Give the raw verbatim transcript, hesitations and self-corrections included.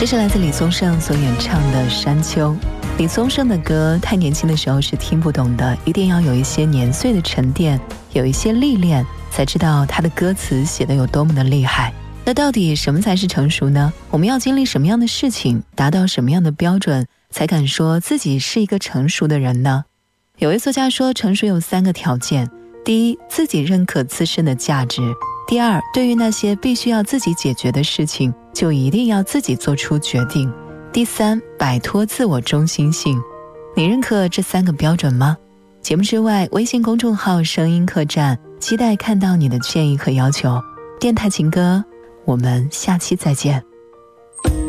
这是来自李宗盛所演唱的《山丘》。李宗盛的歌太年轻的时候是听不懂的，一定要有一些年岁的沉淀，有一些历练，才知道他的歌词写得有多么的厉害。那到底什么才是成熟呢？我们要经历什么样的事情，达到什么样的标准，才敢说自己是一个成熟的人呢？有位作家说，成熟有三个条件：第一，自己认可自身的价值；第二，对于那些必须要自己解决的事情，就一定要自己做出决定；第三，摆脱自我中心性。你认可这三个标准吗？节目之外，微信公众号声音客栈，期待看到你的建议和要求。电台情歌，我们下期再见。